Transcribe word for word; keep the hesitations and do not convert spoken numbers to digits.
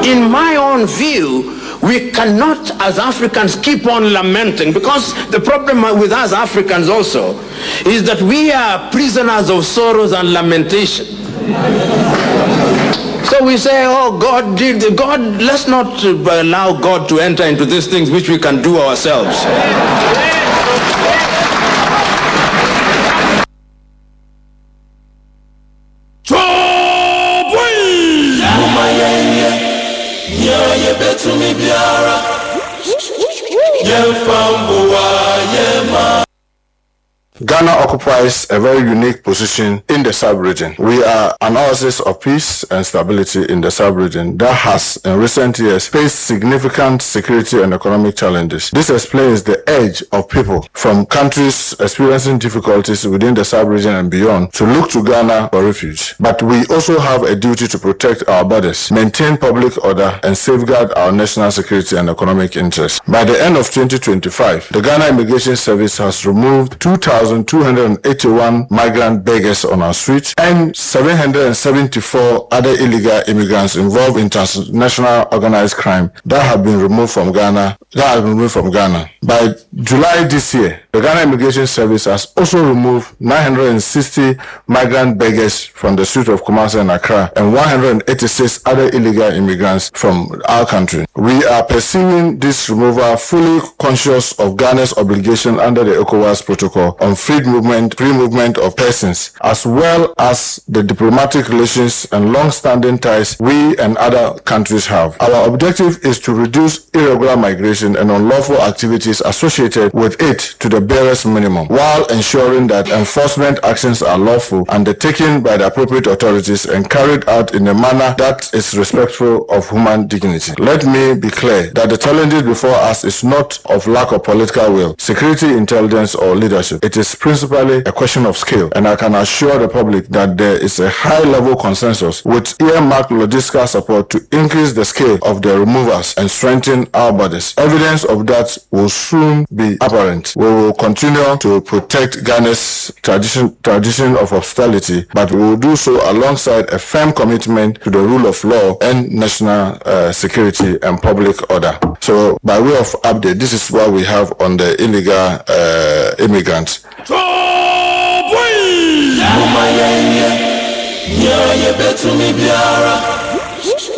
in my own view, we cannot, as Africans, keep on lamenting, because the problem with us Africans also is that we are prisoners of sorrows and lamentation. So we say, oh, God did, God, let's not allow God to enter into these things which we can do ourselves. Ghana occupies a very unique position in the sub-region. We are an oasis of peace and stability in the sub-region that has, in recent years, faced significant security and economic challenges. This explains the urge of people from countries experiencing difficulties within the sub-region and beyond to look to Ghana for refuge. But we also have a duty to protect our borders, maintain public order, and safeguard our national security and economic interests. By the end of twenty twenty-five, the Ghana Immigration Service has removed two thousand two hundred eighty-one migrant beggars on our streets and seven hundred seventy-four other illegal immigrants involved in transnational organized crime that have been removed from Ghana. That have been removed from Ghana. By July this year, the Ghana Immigration Service has also removed nine hundred sixty migrant beggars from the streets of Kumasi and Accra and one hundred eighty-six other illegal immigrants from our country. We are pursuing this removal fully conscious of Ghana's obligation under the ECOWAS Protocol on free movement, free movement of persons, as well as the diplomatic relations and long-standing ties we and other countries have. Our objective is to reduce irregular migration and unlawful activities associated with it to the barest minimum, while ensuring that enforcement actions are lawful, undertaken by the appropriate authorities, and carried out in a manner that is respectful of human dignity. Let me be clear that the challenges before us is not of lack of political will, security, intelligence, or leadership. It is principally a question of scale, and I can assure the public that there is a high-level consensus with earmarked logistical support to increase the scale of the removals and strengthen our borders. Evidence of that will soon be apparent. We will continue to protect Ghana's tradition, tradition of hospitality, but we will do so alongside a firm commitment to the rule of law and national uh, security and public order. So, by way of update, this is what we have on the illegal uh, immigrants. Oh, boy!